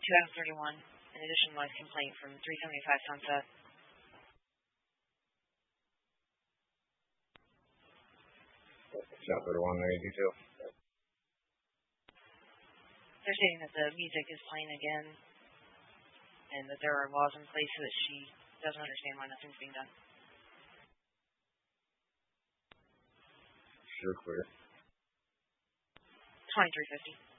2031. In addition, noise complaint from 375 Sunset. South 31, any detail? They're stating that the music is playing again and that there are laws in place so that she doesn't understand why nothing's being done. Sure, clear. 2350.